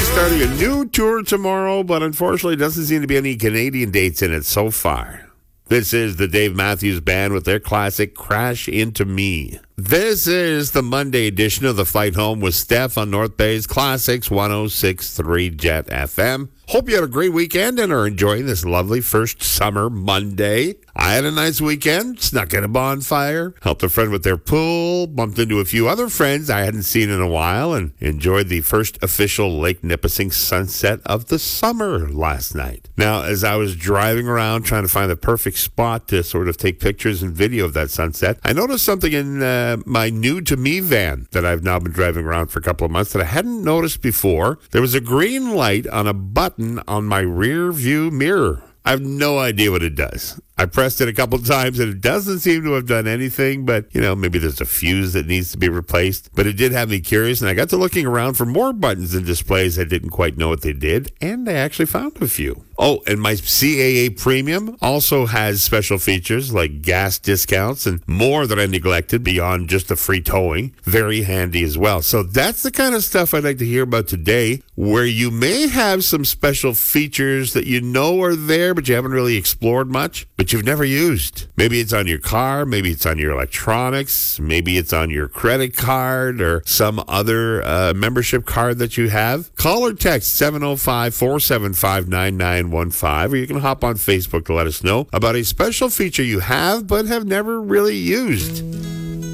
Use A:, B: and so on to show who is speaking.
A: starting a new tour tomorrow, but unfortunately doesn't seem to be any Canadian dates in it so far. This is the Dave Matthews Band with their classic Crash Into Me. This is the Monday edition of The Flight Home with Steph on North Bay's Classics 106.3 Jet FM. Hope you had a great weekend and are enjoying this lovely first summer Monday. I had a nice weekend, snuck in a bonfire, helped a friend with their pool, bumped into a few other friends I hadn't seen in a while, and enjoyed the first official Lake Nipissing sunset of the summer last night. Now, as I was driving around trying to find the perfect spot to sort of take pictures and video of that sunset, I noticed something in my new to me van that I've now been driving around for a couple of months that I hadn't noticed before. There was a green light on a button on my rear view mirror. I have no idea what it does. I pressed it a couple of times and it doesn't seem to have done anything, but, maybe there's a fuse that needs to be replaced. But it did have me curious, and I got to looking around for more buttons and displays. I didn't quite know what they did, and I actually found a few. Oh, and my CAA Premium also has special features like gas discounts and more that I neglected beyond just the free towing. Very handy as well. So that's the kind of stuff I'd like to hear about today, where you may have some special features that you know are there, but you haven't really explored much, but you've never used. Maybe it's on your car, maybe it's on your electronics, maybe it's on your credit card or some other membership card that you have. Call or text 705-475-9915, or you can hop on Facebook to let us know about a special feature you have but have never really used.